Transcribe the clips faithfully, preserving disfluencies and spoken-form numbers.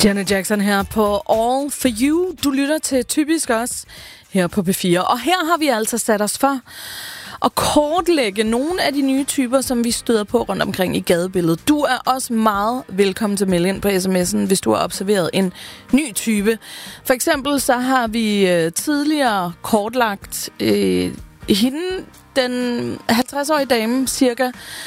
Janet Jackson her på All For You. Du lytter til Typisk også her på P fire. Og her har vi altså sat os for at kortlægge nogle af de nye typer, som vi støder på rundt omkring i gadebilledet. Du er også meget velkommen til at melde ind på sms'en, hvis du har observeret en ny type. For eksempel så har vi øh, tidligere kortlagt øh, hende, den halvtreds-årige dame cirka,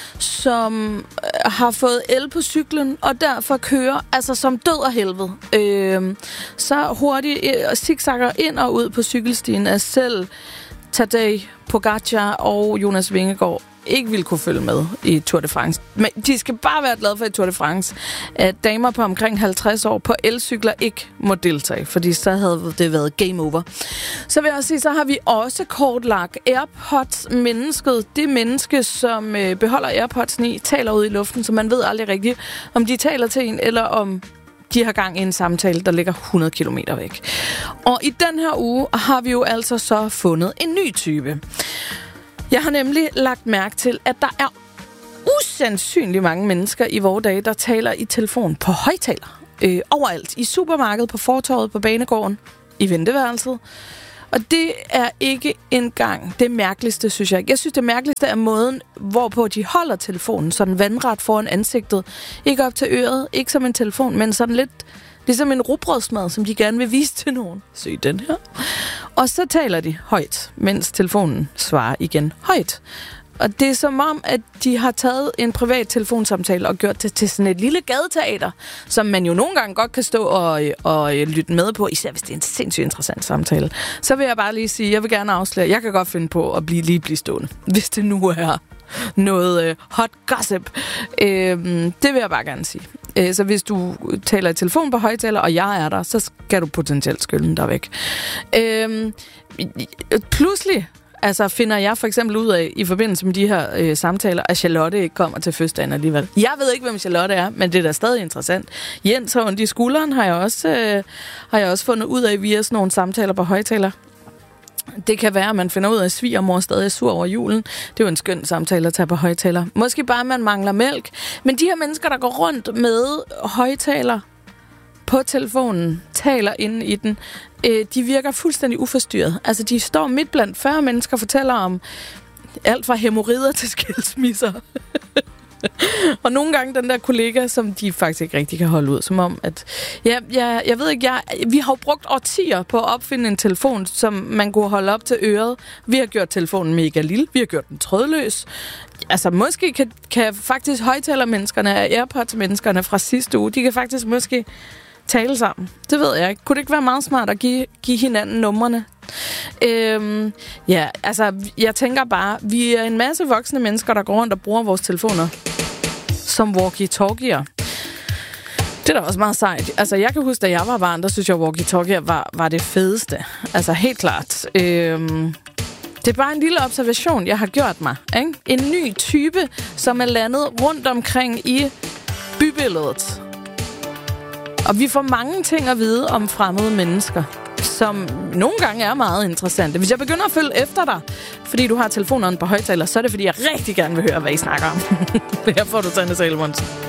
som har fået el på cyklen og derfor kører altså som død og helvede. Øh, så hurtigt øh, zigzagger ind og ud på cykelstien af selv Tadej Pogacar og Jonas Vingegaard ikke ville kunne følge med i Tour de France. Men de skal bare være glade for i Tour de France, at damer på omkring halvtreds år på elcykler ikke må deltage, fordi så havde det været game over. Så vil jeg også sige, så har vi også kortlagt AirPods-mennesket. Det menneske, som øh, beholder AirPods'en i, taler ud i luften, så man ved aldrig rigtigt, om de taler til en, eller om de har gang i en samtale, der ligger hundrede kilometer væk. Og i den her uge har vi jo altså så fundet en ny type. Jeg har nemlig lagt mærke til, at der er usandsynligt mange mennesker i vore dage, der taler i telefon på højtaler. Øh, overalt. I supermarkedet, på fortovet, på banegården, i venteværelset. Og det er ikke engang det mærkeligste, synes jeg. Jeg synes, det mærkeligste er måden, hvorpå de holder telefonen sådan vandret foran ansigtet. Ikke op til øret, ikke som en telefon, men sådan lidt ligesom en rugbrødsmad, som de gerne vil vise til nogen. Se den her. Og så taler de højt, mens telefonen svarer igen højt. Og det er som om, at de har taget en privat telefonsamtale og gjort det til sådan et lille gadeteater, som man jo nogle gange godt kan stå og, og lytte med på, især hvis det er en sindssygt interessant samtale. Så vil jeg bare lige sige, jeg vil gerne afsløre, jeg kan godt finde på at blive lige blive stående, hvis det nu er noget øh, hot gossip. Øh, det vil jeg bare gerne sige. Øh, så hvis du taler i telefon på højtaler, og jeg er der, så skal du potentielt skylden der væk. Øh, pludselig altså finder jeg for eksempel ud af, i forbindelse med de her øh, samtaler, at Charlotte ikke kommer til fødselsdagen alligevel. Jeg ved ikke, hvem Charlotte er, men det er da stadig interessant. Jens har ondt i skulderen, har jeg også, øh, har jeg også fundet ud af via sådan nogle samtaler på højtaler. Det kan være, at man finder ud af, at svigermor stadig er sur over julen. Det er jo en skøn samtale at tage på højtaler. Måske bare, at man mangler mælk. Men de her mennesker, der går rundt med højtaler på telefonen, taler inde i den, øh, de virker fuldstændig uforstyrret. Altså, de står midt blandt fyrre mennesker og fortæller om alt fra hæmorider til skilsmisser. Og nogle gange den der kollega, som de faktisk ikke rigtig kan holde ud, som om, at ja, ja, jeg ved ikke, jeg, vi har jo brugt årtier på at opfinde en telefon, som man kunne holde op til øret. Vi har gjort telefonen mega lille, vi har gjort den trådløs. Altså, måske kan, kan faktisk højtalermenneskerne og AirPods-menneskerne fra sidste uge, de kan faktisk måske tale sammen. Det ved jeg ikke. Kunne det ikke være meget smart at give, give hinanden numrene? Øhm, ja, altså, jeg tænker bare, vi er en masse voksne mennesker, der går rundt og bruger vores telefoner som walkie-talkier. Det er da også meget sejt. Altså, jeg kan huske, da jeg var barn, der synes jeg, walkie-talkier var, var det fedeste. Altså, helt klart. Øhm, det er bare en lille observation, jeg har gjort mig. Ikke? En ny type, som er landet rundt omkring i bybilledet. Og vi får mange ting at vide om fremmede mennesker, som nogle gange er meget interessante. Hvis jeg begynder at følge efter dig, fordi du har telefonerne på højtaler, så er det, fordi jeg rigtig gerne vil høre, hvad I snakker om. Her får du Sanne Salomonsen.